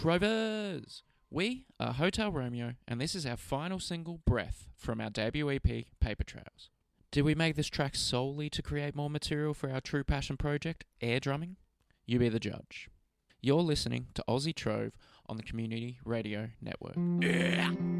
Trovers! We are Hotel Romeo, and this is our final single, Breath, from our debut EP, Paper Trails. Did we make this track solely to create more material for our true passion project, air drumming? You be the judge. You're listening to Aussie Trove on the Community Radio Network. Yeah.